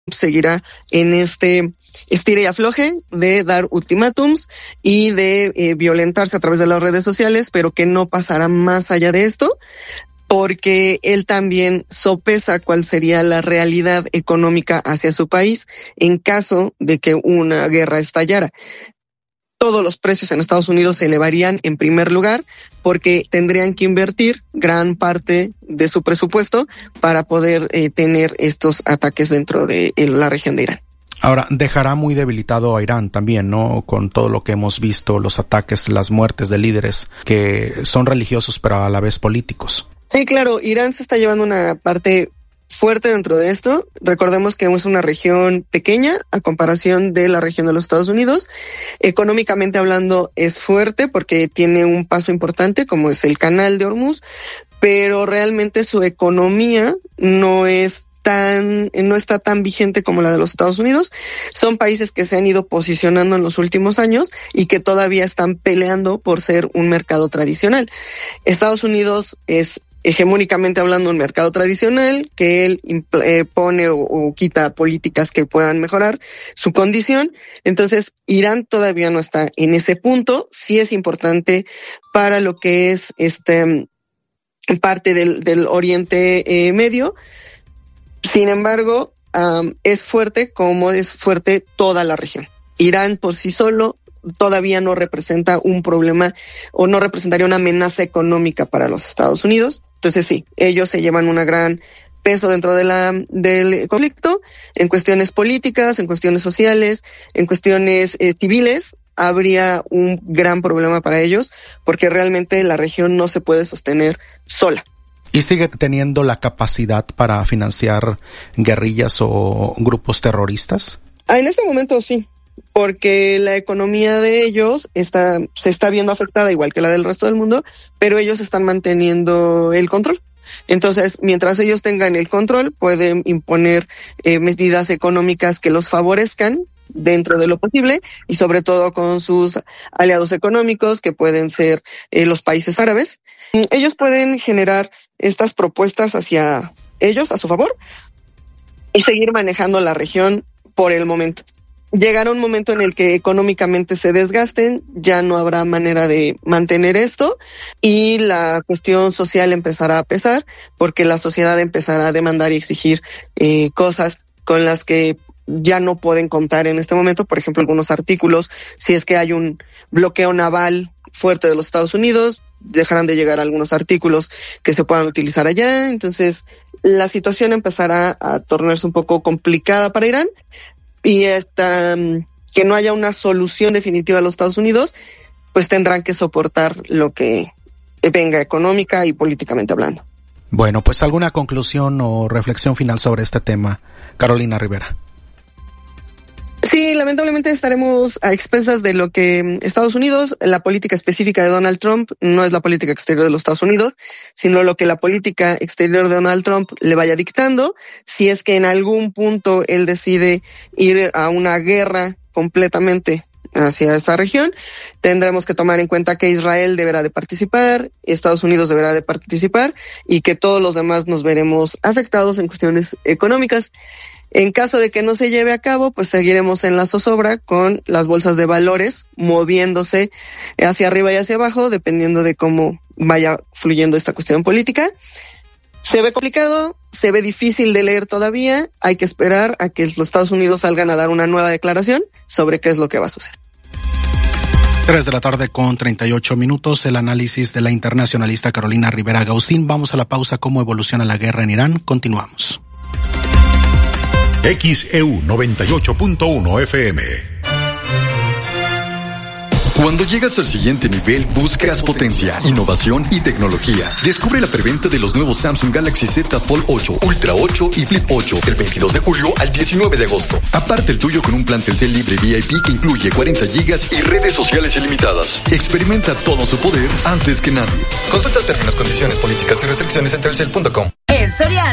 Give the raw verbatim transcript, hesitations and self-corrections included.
seguirá en este estire y afloje de dar ultimátums y de eh, violentarse a través de las redes sociales, pero que no pasará más allá de esto, porque él también sopesa cuál sería la realidad económica hacia su país en caso de que una guerra estallara. Todos los precios en Estados Unidos se elevarían en primer lugar porque tendrían que invertir gran parte de su presupuesto para poder eh, tener estos ataques dentro de eh, la región de Irán. Ahora, dejará muy debilitado a Irán también, ¿no? Con todo lo que hemos visto, los ataques, las muertes de líderes que son religiosos pero a la vez políticos. Sí, claro, Irán se está llevando una parte fuerte dentro de esto. Recordemos que es una región pequeña a comparación de la región de los Estados Unidos. Económicamente hablando es fuerte porque tiene un paso importante como es el canal de Hormuz, pero realmente su economía no es tan, no está tan vigente como la de los Estados Unidos. Son países que se han ido posicionando en los últimos años y que todavía están peleando por ser un mercado tradicional. Estados Unidos es hegemónicamente hablando un mercado tradicional, que él eh, pone o, o quita políticas que puedan mejorar su condición. Entonces, Irán todavía no está en ese punto. Sí es importante para lo que es este parte del, del Oriente eh, Medio. Sin embargo, um, es fuerte como es fuerte toda la región. Irán por sí solo todavía no representa un problema o no representaría una amenaza económica para los Estados Unidos. Entonces sí, ellos se llevan un gran peso dentro de la del conflicto en cuestiones políticas, en cuestiones sociales, en cuestiones eh, civiles. Habría un gran problema para ellos porque realmente la región no se puede sostener sola. ¿Y sigue teniendo la capacidad para financiar guerrillas o grupos terroristas? Ah, en este momento sí, porque la economía de ellos está se está viendo afectada igual que la del resto del mundo, pero ellos están manteniendo el control. Entonces, mientras ellos tengan el control, pueden imponer eh, medidas económicas que los favorezcan dentro de lo posible y sobre todo con sus aliados económicos que pueden ser eh, los países árabes. Ellos pueden generar estas propuestas hacia ellos, a su favor, y seguir manejando la región por el momento. Llegará un momento en el que económicamente se desgasten, ya no habrá manera de mantener esto y la cuestión social empezará a pesar porque la sociedad empezará a demandar y exigir eh, cosas con las que ya no pueden contar en este momento. Por ejemplo, algunos artículos, si es que hay un bloqueo naval fuerte de los Estados Unidos, dejarán de llegar algunos artículos que se puedan utilizar allá. Entonces, la situación empezará a tornarse un poco complicada para Irán. Y esta, que no haya una solución definitiva a los Estados Unidos, pues tendrán que soportar lo que venga económica y políticamente hablando. Bueno, pues alguna conclusión o reflexión final sobre este tema, Carolina Rivera. Sí, lamentablemente estaremos a expensas de lo que Estados Unidos, la política específica de Donald Trump, no es la política exterior de los Estados Unidos, sino lo que la política exterior de Donald Trump le vaya dictando. Si es que en algún punto él decide ir a una guerra completamente hacia esta región, tendremos que tomar en cuenta que Israel deberá de participar, Estados Unidos deberá de participar y que todos los demás nos veremos afectados en cuestiones económicas. En caso de que no se lleve a cabo, pues seguiremos en la zozobra con las bolsas de valores moviéndose hacia arriba y hacia abajo, dependiendo de cómo vaya fluyendo esta cuestión política. Se ve complicado, se ve difícil de leer todavía. Hay que esperar a que los Estados Unidos salgan a dar una nueva declaración sobre qué es lo que va a suceder. Tres de la tarde con treinta y ocho minutos, el análisis de la internacionalista Carolina Rivera Gaucín. Vamos a la pausa. ¿Cómo evoluciona la guerra en Irán? Continuamos. X E U noventa y ocho punto uno F M. Cuando llegas al siguiente nivel, buscas potencia, innovación y tecnología. Descubre la preventa de los nuevos Samsung Galaxy Z Fold ocho, Ultra ocho y Flip ocho del veintidós de julio al diecinueve de agosto. Aparte el tuyo con un plan Telcel libre V I P que incluye cuarenta gigas y redes sociales ilimitadas. Experimenta todo su poder antes que nadie. Consulta términos, condiciones, políticas y restricciones en telcel punto com. En Soriana